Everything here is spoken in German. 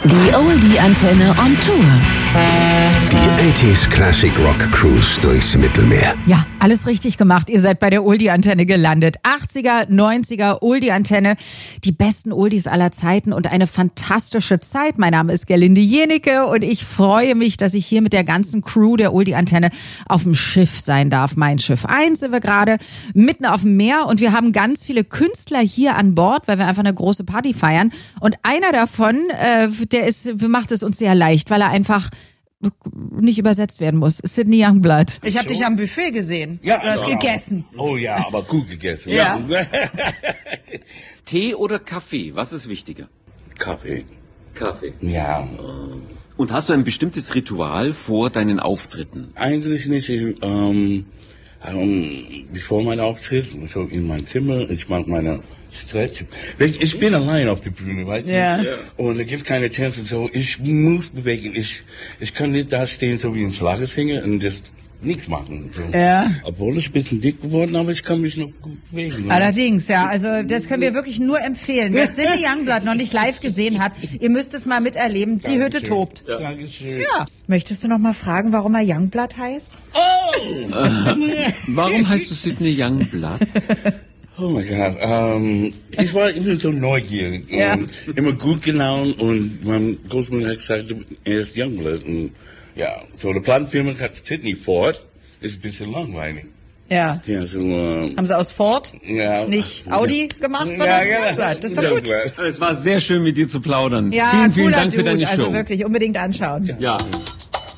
Die Oldie-Antenne on Tour. Die 80s Classic Rock Cruise durchs Mittelmeer. Ja, alles richtig gemacht. Ihr seid bei der Oldie-Antenne gelandet. 80er, 90er Oldie-Antenne. Die besten Oldies aller Zeiten und eine fantastische Zeit. Mein Name ist Gerlinde Jenike und ich freue mich, dass ich hier mit der ganzen Crew der Oldie-Antenne auf dem Schiff sein darf. Mein Schiff 1 sind wir gerade mitten auf dem Meer und wir haben ganz viele Künstler hier an Bord, weil wir einfach eine große Party feiern. Und einer davon, macht es uns sehr leicht, weil er einfach nicht übersetzt werden muss. Sidney Youngblood. Ich habe dich am Buffet gesehen. Ja, du hast gegessen. Oh ja, aber gut gegessen. Ja. Tee oder Kaffee? Was ist wichtiger? Kaffee. Kaffee. Ja. Und hast du ein bestimmtes Ritual vor deinen Auftritten? Eigentlich nicht. Bevor mein Auftritt, so in mein Zimmer, ich mache meine Stretch. Ich bin allein auf der Bühne, weißt du? Ja. Und da gibt keine Tänze, so ich muss bewegen. Ich kann nicht da stehen, so wie ein Schlagersänger und das nichts machen. So. Ja. Obwohl ich ein bisschen dick geworden, aber ich kann mich noch gut bewegen. Allerdings, ja. Also das können wir wirklich nur empfehlen. Wer Sidney Youngblood noch nicht live gesehen hat, ihr müsst es mal miterleben. Die Hütte tobt. Ja. Dankeschön. Ja. Möchtest du noch mal fragen, warum er Youngblood heißt? Warum heißt du Sidney Youngblood? Oh mein Gott, ich war immer so neugierig und immer gut gelaunt und mein Großmutter hat gesagt, er ist Youngblood. Und ja, so der Plattenfirma hat Sidney Ford, ist ein bisschen langweilig. Ja. Ja, so, Haben sie aus Ford nicht Audi gemacht, sondern Youngblood. Das ist doch gut. Es war sehr schön, mit dir zu plaudern. Ja, vielen cooler Dank für Dude. deine Show. Also wirklich unbedingt anschauen. Ja.